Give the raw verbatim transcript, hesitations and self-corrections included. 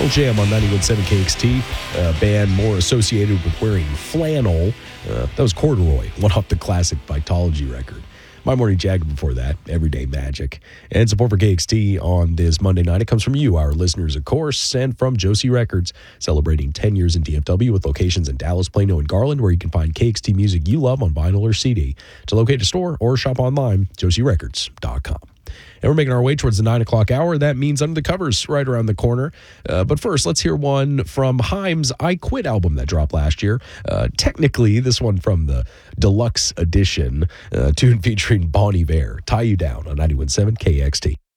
Jam on ninety-one point seven K X T, a band more associated with wearing flannel. Uh, that was Corduroy, one off the classic Vitology record. My Morning Jacket before that, Everyday Magic. And support for K X T on this Monday night. It comes from you, our listeners, of course, and from Josie Records, celebrating ten years in D F W with locations in Dallas, Plano, and Garland, where you can find K X T music you love on vinyl or C D. To locate a store or shop online, josie records dot com. And we're making our way towards the nine o'clock hour. That means Under the Covers right around the corner. Uh, but first, let's hear one from Haim's I Quit album that dropped last year. Uh, technically, this one from the deluxe edition, uh, tune featuring Bon Iver, Tie You Down on ninety-one point seven K X T.